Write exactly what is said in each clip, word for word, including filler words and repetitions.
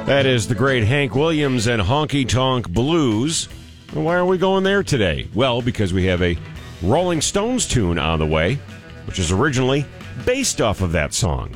That is the great Hank Williams and Honky Tonk Blues. And why are we going there today? Well, because we have a Rolling Stones tune on the way, which is originally based off of that song.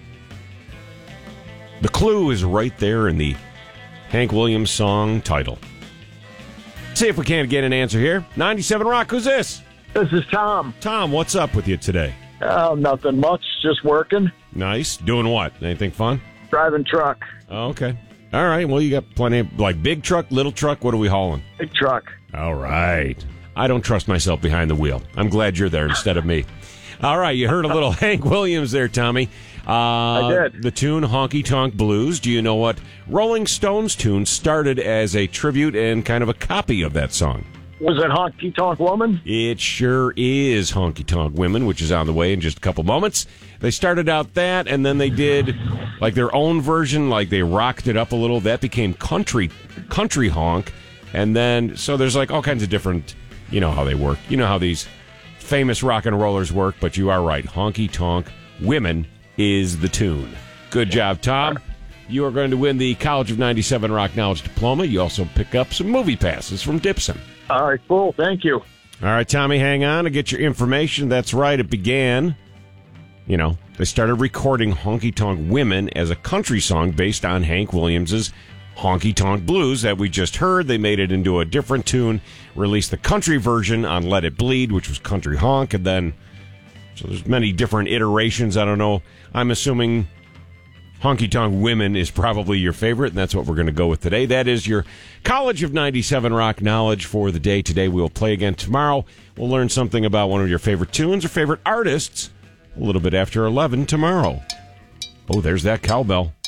The clue is right there in the Hank Williams song title. See if we can't get an answer here. ninety-seven Rock, who's this? This is Tom. Tom, what's up with you today? Oh, nothing much. Just working. Nice. Doing what? Anything fun? Driving truck. Oh, okay. All right. Well, you got plenty of, like, big truck, little truck. What are we hauling? Big truck. All right. I don't trust myself behind the wheel. I'm glad you're there instead of me. All right. You heard a little Hank Williams there, Tommy. Uh, I did. The tune Honky Tonk Blues. Do you know what Rolling Stones tune started as a tribute and kind of a copy of that song? Was it Honky Tonk Woman? It sure is Honky Tonk Women, which is on the way in just a couple moments. They started out that, and then they did like their own version, like they rocked it up a little. That became country, country honk, and then so there's like all kinds of different, you know how they work. You know how these famous rock and rollers work. But you are right, Honky Tonk Women is the tune. Good job, Tom. You are going to win the College of ninety-seven Rock Knowledge Diploma. You also pick up some movie passes from Dipson. All right, cool. Thank you. All right, Tommy, hang on to get your information. That's right. It began, you know, they started recording Honky Tonk Women as a country song based on Hank Williams' Honky Tonk Blues that we just heard. They made it into a different tune, released the country version on Let It Bleed, which was country honk, and then, so there's many different iterations. I don't know. I'm assuming Honky Tonk Women is probably your favorite, and that's what we're going to go with today. That is your College of ninety-seven Rock knowledge for the day today. We'll play again tomorrow. We'll learn something about one of your favorite tunes or favorite artists a little bit after eleven tomorrow. Oh, there's that cowbell.